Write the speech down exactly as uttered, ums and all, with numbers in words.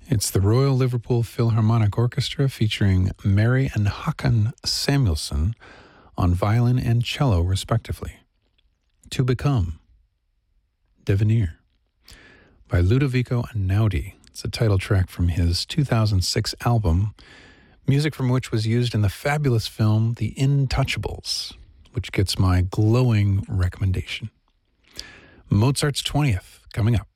It's the Royal Liverpool Philharmonic Orchestra featuring Mary and Håkan Samuelsson on violin and cello, respectively. To Become, Devenir, by Ludovico Einaudi. It's a title track from his two thousand six album, music from which was used in the fabulous film The Intouchables, which gets my glowing recommendation. Mozart's twentieth, coming up.